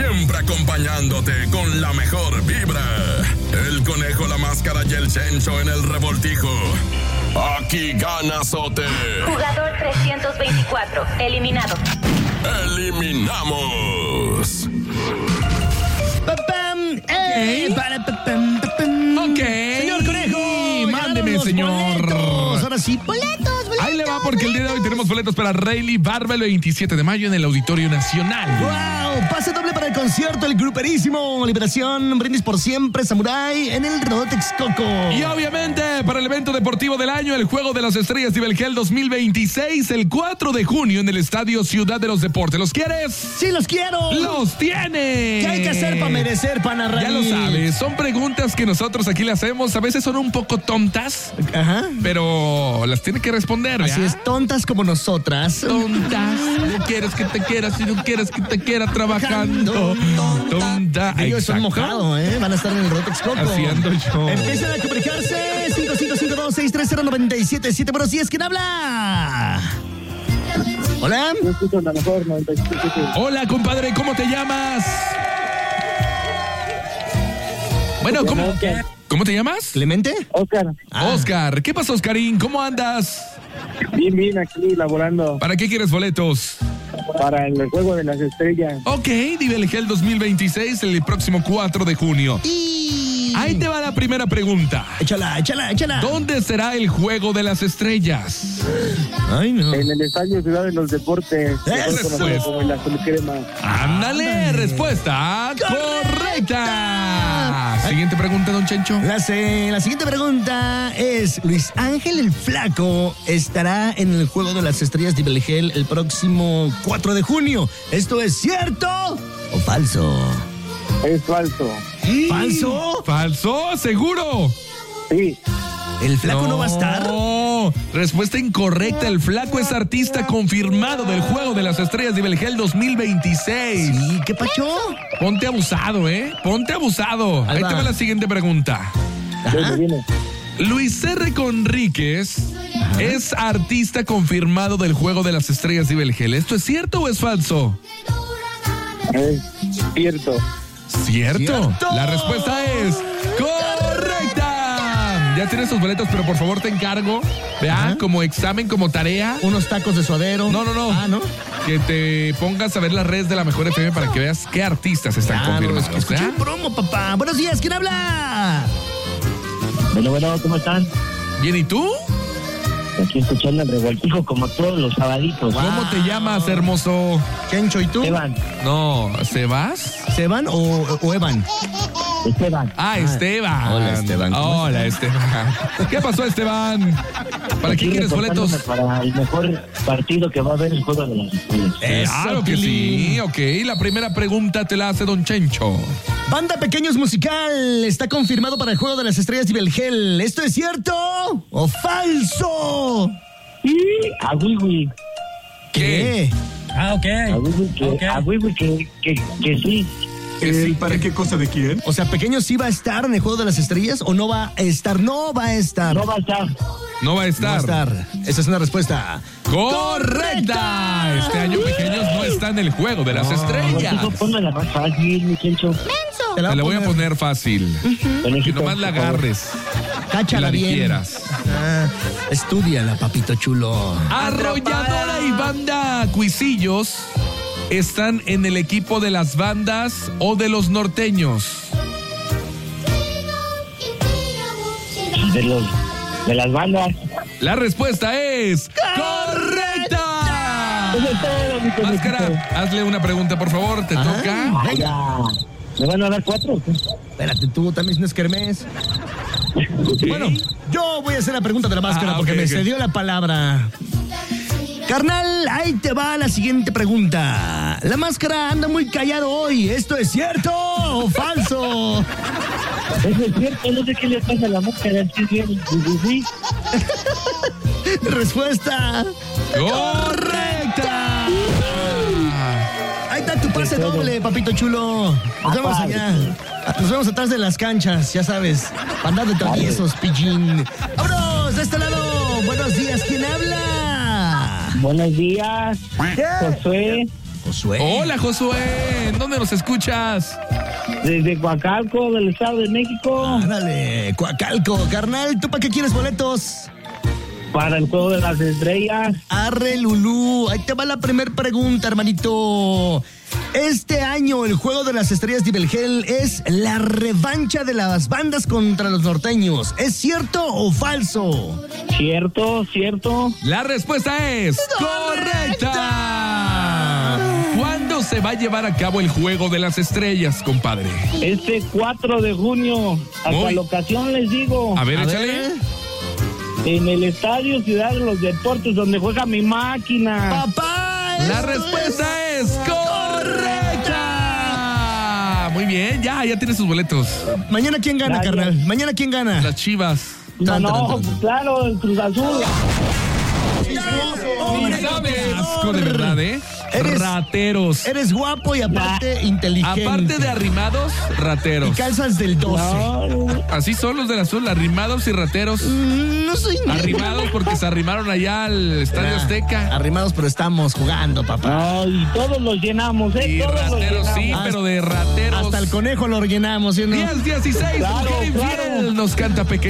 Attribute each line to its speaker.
Speaker 1: siempre acompañándote con la mejor vibra. El Conejo, la Máscara y el Cencho en el revoltijo. Aquí gana Sote.
Speaker 2: Jugador 324, eliminado.
Speaker 1: ¡Eliminamos!
Speaker 3: Ok.
Speaker 4: Señor Conejo,
Speaker 3: mándeme, señor.
Speaker 4: Boletos. Ahora sí, boletos.
Speaker 3: Ahí le va porque el día de hoy tenemos boletos para Rayleigh Barba el 27 de mayo en el Auditorio Nacional.
Speaker 4: ¡Wow! Pase doble para el concierto, el gruperísimo Liberación, Brindis por Siempre, Samurai, en el Rodó Texcoco.
Speaker 3: Y obviamente para el evento deportivo del año, el Juego de las Estrellas Nivelgel 2026, el 4 de junio en el Estadio Ciudad de los Deportes. ¿Los quieres?
Speaker 4: ¡Sí, los quiero!
Speaker 3: ¡Los tienes!
Speaker 4: ¿Qué hay que hacer para merecer, para narrar?
Speaker 3: Ya lo sabes, son preguntas que nosotros aquí le hacemos. A veces son un poco tontas,
Speaker 4: Ajá.
Speaker 3: pero las tiene que responder.
Speaker 4: Así es, tontas como nosotras.
Speaker 3: Tontas, no quieres que te quiera, si no quieres que te quiera trabajando. Tonta.
Speaker 4: Ellos
Speaker 3: Exacto.
Speaker 4: son mojados, ¿eh? Van a estar en el Rodó Texcoco.
Speaker 3: Así ando yo.
Speaker 4: Empiezan a comunicarse 5552-630-977. Buenos días, ¿quién habla? Hola.
Speaker 3: Hola, compadre, ¿cómo te llamas? Bueno, ¿cómo te llamas?
Speaker 4: ¿Clemente?
Speaker 5: Oscar,
Speaker 3: Oscar, ¿qué pasa, Oscarín? ¿Cómo andas?
Speaker 5: bien aquí laborando
Speaker 3: ¿Para qué quieres boletos?
Speaker 5: para el Juego de las Estrellas.
Speaker 3: Ok, Nivelgel 2026, el próximo 4 de junio.
Speaker 4: Y...
Speaker 3: Ahí te va la primera pregunta.
Speaker 4: Échala.
Speaker 3: ¿Dónde será el Juego de las Estrellas?
Speaker 4: Ay, no.
Speaker 5: En el Estadio Ciudad de los Deportes,
Speaker 4: Eso.
Speaker 5: conocido como el Azul Crema.
Speaker 3: Ándale, respuesta correcta. Siguiente pregunta, don Chencho.
Speaker 4: La siguiente pregunta es: Luis Ángel el Flaco estará en el Juego de las Estrellas de Nivelgel el próximo 4 de junio. ¿Esto es cierto o falso?
Speaker 5: Es falso.
Speaker 4: ¿Falso?
Speaker 3: ¿Falso? ¿Seguro?
Speaker 5: Sí.
Speaker 4: ¿El Flaco no va a estar?
Speaker 3: No, respuesta incorrecta. El Flaco es artista confirmado del Juego de las Estrellas de Nivelgel 2026.
Speaker 4: Sí, ¿qué pacho?
Speaker 3: Ponte abusado, ¿eh? Ponte abusado. Ahí te va la siguiente pregunta.
Speaker 5: Viene.
Speaker 3: Luis R. Conríquez es artista confirmado del Juego de las Estrellas de Nivelgel. ¿Esto es cierto o es falso?
Speaker 5: Es cierto.
Speaker 3: ¿Cierto? La respuesta es correcta. Ya tienes tus boletos, pero por favor te encargo, vea, como examen, como tarea.
Speaker 4: Unos tacos de suadero.
Speaker 3: No.
Speaker 4: Ah, ¿no?
Speaker 3: Que te pongas a ver las redes de la Mejor FM para que veas qué artistas están confirmados.
Speaker 4: Escuché
Speaker 3: ¿verdad?
Speaker 4: un promo, papá. Buenos días, ¿quién habla?
Speaker 5: Bueno, ¿cómo están?
Speaker 3: Bien, ¿y tú?
Speaker 5: Aquí escuchando el revoltijo como todos los sabaditos.
Speaker 3: ¿Cómo te llamas, hermoso?
Speaker 4: Chencho, ¿y tú?
Speaker 5: Esteban.
Speaker 3: No, ¿Sebas?
Speaker 4: ¿Seban o Evan?
Speaker 5: Esteban.
Speaker 3: Esteban.
Speaker 4: Hola, Esteban, ¿cómo
Speaker 3: Hola, Esteban. ¿Qué pasó, Esteban? ¿Para qué quieres boletos?
Speaker 5: Para el mejor partido que va a haber el Juego de las Estrellas.
Speaker 3: Claro que sí. Ok, la primera pregunta te la hace don Chencho.
Speaker 4: Banda Pequeños Musical está confirmado para el Juego de las Estrellas de Nivelgel. ¿Esto es cierto o falso?
Speaker 5: Y a Wiwi.
Speaker 3: ¿Qué?
Speaker 4: Ah, ok.
Speaker 5: A Wiwi que sí.
Speaker 6: ¿Para qué cosa de quién?
Speaker 4: O sea, Pequeños sí va a estar en el Juego de las Estrellas o no va a estar. No va a estar.
Speaker 5: No va a estar.
Speaker 3: No va a
Speaker 4: No
Speaker 3: estar.
Speaker 4: va a estar. Esa es una respuesta.
Speaker 3: ¡Correcta! Este año Pequeños no está en el Juego de las Estrellas.
Speaker 5: Ponme la más fácil, mi Chencho.
Speaker 3: Te la voy a poner fácil. Que nomás la agarres. Y
Speaker 4: Cáchala
Speaker 3: la
Speaker 4: bien.
Speaker 3: digieras.
Speaker 4: Estúdiala, papito chulo.
Speaker 3: Arrolladora y Banda Cuisillos están en el equipo de las bandas o de los norteños.
Speaker 5: De las bandas.
Speaker 3: La respuesta es correcta.
Speaker 5: Eso es todo, mi Chencho.
Speaker 3: Máscara, hazle una pregunta, por favor. Te toca.
Speaker 5: Venga. ¿Me van a dar 4 o qué?
Speaker 4: Espérate, tú también no es kermés. Bueno, yo voy a hacer la pregunta de la máscara porque me cedió la palabra. Carnal, ahí te va la siguiente pregunta. La máscara anda muy callado hoy. ¿Esto es cierto o falso?
Speaker 5: Eso es cierto, no sé qué le pasa a la máscara. Sí.
Speaker 4: Respuesta
Speaker 3: ¡Correcta!
Speaker 4: Ahí está tu pase doble, papito chulo. Nos vemos allá. Nos vemos atrás de las canchas, ya sabes. Andar de traviesos, pillín. ¡Vámonos! De este lado. Buenos días, ¿quién habla?
Speaker 5: Buenos días, Josué.
Speaker 4: Josué.
Speaker 3: Hola, Josué. ¿En dónde nos escuchas?
Speaker 5: Desde Coacalco, del Estado de México,
Speaker 4: Ándale, Coacalco. Carnal, ¿tú para qué quieres boletos?
Speaker 5: para el Juego de las Estrellas.
Speaker 4: Arre, Lulú. Ahí te va la primera pregunta, hermanito. Este año el Juego de las Estrellas de Belgel es la revancha de las bandas contra los norteños. ¿Es cierto o falso?
Speaker 5: Cierto.
Speaker 3: La respuesta es correcta. ¿Cuándo se va a llevar a cabo el Juego de las Estrellas, compadre?
Speaker 5: Este 4 de junio, hasta
Speaker 3: Muy-
Speaker 5: la ocasión les digo,
Speaker 3: A ver,
Speaker 4: A
Speaker 3: échale.
Speaker 4: ver.
Speaker 5: en el Estadio Ciudad de los Deportes, donde juega mi máquina.
Speaker 4: Papá,
Speaker 3: La
Speaker 4: esto
Speaker 3: respuesta es correcta. Muy bien, ya tienes sus boletos.
Speaker 4: Mañana quién gana,
Speaker 5: Gracias.
Speaker 4: carnal. Mañana quién gana.
Speaker 3: Las Chivas.
Speaker 5: No, claro, el Cruz Azul.
Speaker 3: Qué asco, de verdad, ¿eh?
Speaker 4: Eres-
Speaker 3: Rateros.
Speaker 4: Eres guapo y aparte inteligente.
Speaker 3: Aparte de arrimados,
Speaker 4: Y
Speaker 3: rateros.
Speaker 4: calzas del 12.
Speaker 5: No,
Speaker 3: Así son los del azul, arrimados y rateros.
Speaker 4: No soy
Speaker 3: Arrimados porque se arrimaron allá al Estadio Azteca.
Speaker 4: Arrimados, pero estamos jugando, papá.
Speaker 5: no, y todos los llenamos,
Speaker 3: Y
Speaker 5: todos los
Speaker 3: rateros, sí,
Speaker 5: llenamos.
Speaker 3: pero de rateros.
Speaker 4: Hasta el conejo lo rellenamos, ¿sí o no?
Speaker 3: 10-16,
Speaker 5: Claro,
Speaker 3: Mujer Infiel
Speaker 5: claro.
Speaker 3: nos canta pequeño.